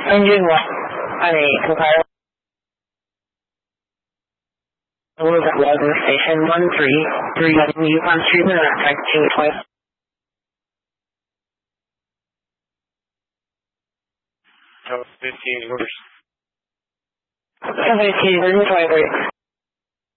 Engine 1, honey, compile. Weather Station 133 Yukon Street, Track 2 15 orders. 15, 23.